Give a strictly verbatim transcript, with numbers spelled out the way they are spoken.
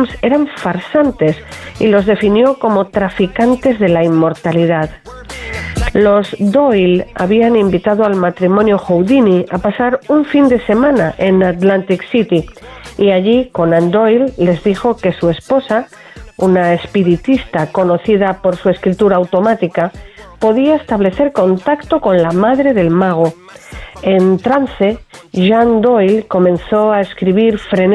Holmes eran farsantes y los definió como traficantes de la inmortalidad. Los Doyle habían invitado al matrimonio Houdini a pasar un fin de semana en Atlantic City y allí Conan Doyle les dijo que su esposa, una espiritista conocida por su escritura automática, podía establecer contacto con la madre del mago. En trance, Jean Doyle comenzó a escribir frenéticamente